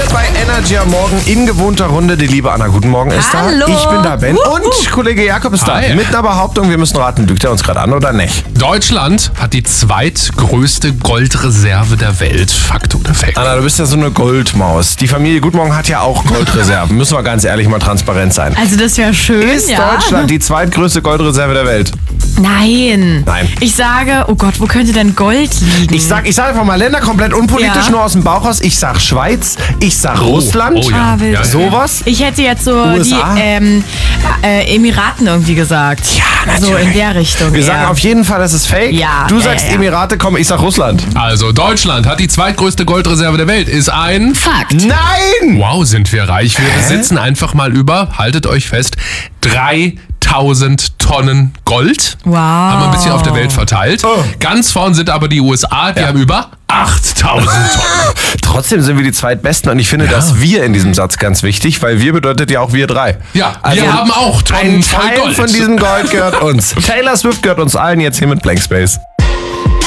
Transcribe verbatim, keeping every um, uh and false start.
bei Energy am Morgen in gewohnter Runde. Die liebe Anna, guten Morgen, ist Hallo. da. Ich bin da, Ben. Uh, Und uh. Kollege Jakob ist Hi. da. Mit einer Behauptung, wir müssen raten, lügt er uns gerade an oder nicht? Deutschland hat die zweitgrößte Goldreserve der Welt. Fakt oder Fake? Anna, du bist ja so eine Goldmaus. Die Familie Guten Morgen hat ja auch Goldreserven. Müssen wir ganz ehrlich mal transparent sein. Also das wäre schön, Ist ja. Deutschland die zweitgrößte Goldreserve der Welt? Nein. Nein. Ich sage, oh Gott, wo könnte denn Gold liegen? Ich sag, ich sag einfach mal Länder komplett unpolitisch, Ja. nur aus dem Bauch raus. Ich sag Schweiz, ich sag Oh, Russland, oh ja. Ah, wild. Ja, ja. sowas. Ich hätte jetzt so U S A? die ähm, äh, Emiraten irgendwie gesagt. Ja, So in der Richtung. Wir eher. sagen auf jeden Fall, das ist fake. Ja, Du ja, sagst ja, ja. Emirate, komm, ich sag Russland. Also, Deutschland hat die zweitgrößte Goldreserve der Welt. Ist ein... Fakt. Nein! Wow, sind wir reich. Wir besitzen einfach mal über, haltet euch fest, dreitausend Tonnen Gold. Wow. Haben wir ein bisschen auf der Welt verteilt. Oh. Ganz vorn sind aber die U S A, die haben über achttausend Tonnen. Trotzdem sind wir die Zweitbesten und ich finde Ja. das Wir in diesem Satz ganz wichtig, weil wir bedeutet ja auch wir drei. Ja, Also wir haben auch ein Tonnen voll Teil Gold. von diesem Gold gehört uns. Taylor Swift gehört uns allen jetzt hier mit Blank Space.